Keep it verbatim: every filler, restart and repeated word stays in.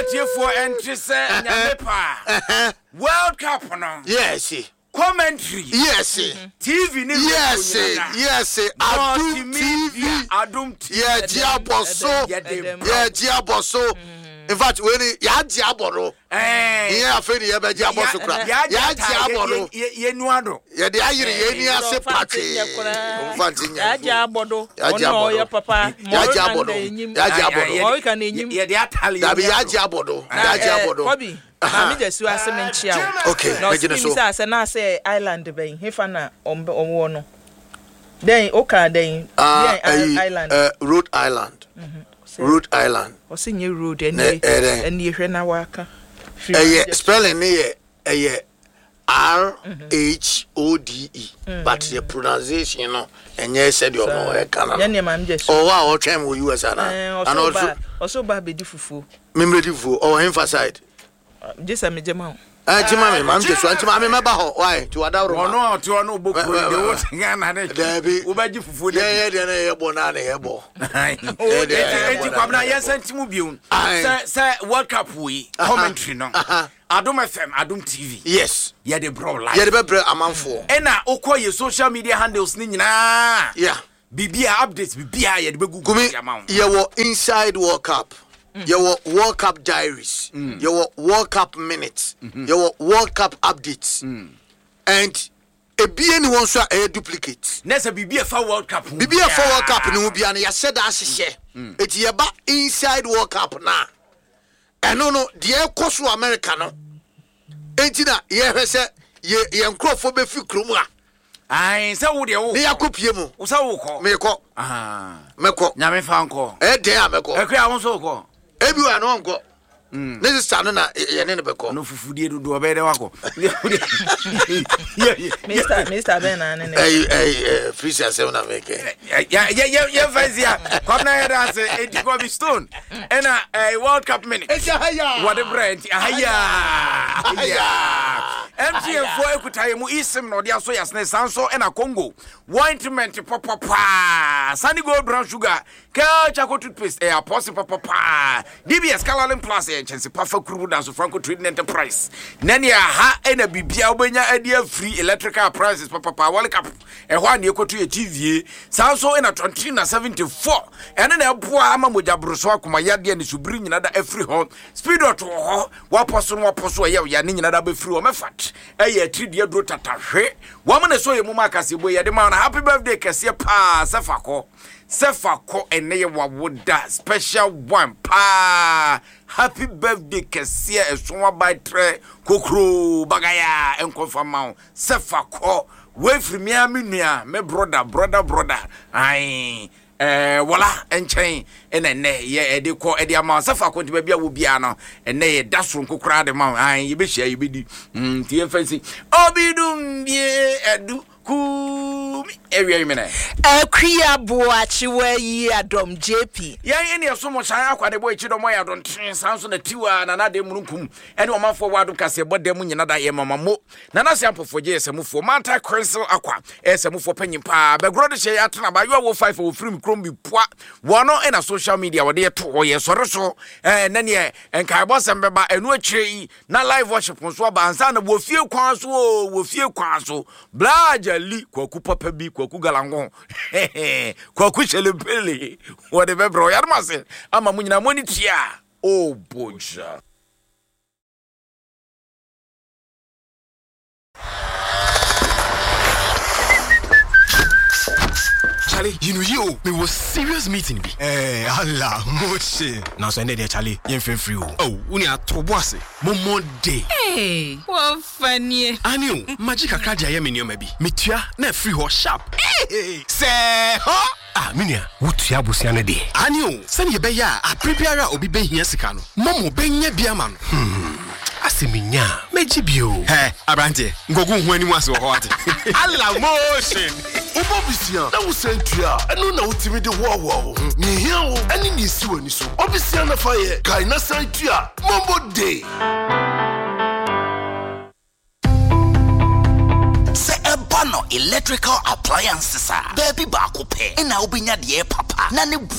tie for entry say nyame pa. World Cup no. Yes. Commentary. Yes. T V ni. Yes. Yes. Adum T V. Adum T V. Yeah, Diaboso. Yeah, Diaboso. In fact, when ya Diaboro. Eh. Yeah, afeni ya be Diaboso kra. Ya Diaboro. Ye nuado. Ya de ayire ye ni ase party. Fanti ya Diabodo. Ono ya papa. Ya Diabodo. Ya Diabodo. O ka na enyim. Ye de atale. Da be ya Diabodo. Ya Diabodo. Kobi. Ami jesu ase menchia wo. Okay, imagine so. No, say na say island ben. Hefa na omwo no. Then oka then island. Uh, Rhode Island. Rhode Island. What's in your road and and you na waka. Eh spelling me eh R H O D E but the pronunciation no enye said you know e kana. Ya ne mam just. Oh wow, try mo U S ana. And also also ba be di fufu. Memre di fufu or emphasize. Just am jema. Ah jema me mam just anti mam me ba ho why to adawro. Ono to ono boku de wo tinga na ne. Debi. Wo ba ji fufu de. Yeah yeah na ye bo na na ye bo. Eh eh kwabna ye santimu biun. Say say World Cup we commentary no. Adum F M, Adum T V. Yes. Yeah, the bro live. Yeah, the bro amanfo. And na okwa your social media handles ni nyina. Yeah. Bibia updates, bibia yeah, the begu amount. Yeah, what inside World Cup. Mm. Yeah, what World Cup diaries. Mm. Yeah, what World Cup minutes. Mm-hmm. Yeah, what World Cup updates. Mm. And e be anyone so a duplicate. Nessa bibia for World Cup. Bibia for World Cup no bia na ya said asese. It ye ba inside World Cup na. And no no, the cost to America no. Entina ye hwese ye ye nkrofo be fi krom a. Ai se wo de wo. Ne yakopie mu. Wo sa wo ko. Me ko. Ah. Me ko. Nyame fa nko. E den a me ko. E kwa wo so ko. Ebi wa no nko. Mm. This is stand na ye ne ne be ko. No fufudie do be de wako. Mister Mister Ben na ne. Eh eh free yourself na make. Yeah yeah yeah yeah fazia. Come na here as e di go be stone. And a World Cup minute. What a brand. Aya. Aya. M T N four ekutai mu isim no dia so yasne sanso e na Congo. Ointment papa pa. Sunny Gold Brown Sugar. Ka Chaco toothpaste e apostle papa pa. D B S Calalin Plus e chense pafa kuru da so Franco Trading Enterprise. Nani ha e na bibia obenya adia free electrical appliances papa pa World Cup. E ho an ekotu e T V. Sanso e na twenty na seventy-four. Ene na eboa ama moja broso akoma yade ni subri nyina da free ho. Speed to ho. Waposo no waposo ye ya ni nyina da be free ho mefat. Eye three dro tatahwe wamane so ye muma kase boy ye de ma na happy birthday kase pa sefako sefako ene ye wawoda special one pa happy birthday kase esonwa by tre kokro bagaya enkonfama sefako we free me amnua me brother brother brother ai eh wala enchen ene ne ye ede ko ede ama safa ko nti bia wo bia no ene ye dasro nkokra de ma an ye be hia ye be di mm tie fancy obidum bie edu ku area yimene akria boachi wa yi adom J P yan ene so mo shan akwade boy chi do mo ya don tren sanso na tiwa na na de mununkum ene o manfo wadu kase bodem nyina da ye mamamo na na sampofo je esamufo manta crystal akwa esamufo panyimpa begro de she atena ba yo wo five wo free krom bi poa wono ena social media wo de to wo ye sore so eh na ne enkai bosem beba enu akire na live worship nso ba ansa na wo fie kwan so wo fie kwan so blaja li kwaku papa bi kwaku galango kwaku chelempele wo de bebro ya mase ama munyina monitia oh boja Charlie, you know you, we was serious meeting be. Eh, Allah, moche. Now so there Charlie, you feel free. Oh, uni a tobose. Momo day. Hey, what funny. Aniu, magic akra ya me maybe. Mitua na free ho sharp. Hey, say, huh? Ah, minia, wutua busia ne de. Aniu, send ye be ya, a prepare obi be hia sika no. Momo be nya bia ma no. Hmm. Asiminya, meji bio. Hey, abrante, ngogu hu ani mu ase ho ate. Allah motion. Obobisia na wo sentua enu na utimi de wo wo ni hia wo ani ni si wani so obisia na fa ye kai na sentua mombo day se ebano electrical appliances a baby ba ko pe na obinya de papa na ne